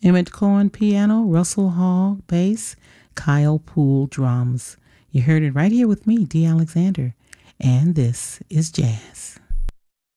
Emmett Cohen piano, Russell Hall bass, Kyle Poole drums. You heard it right here with me, Dee Alexander. And this is Jazz.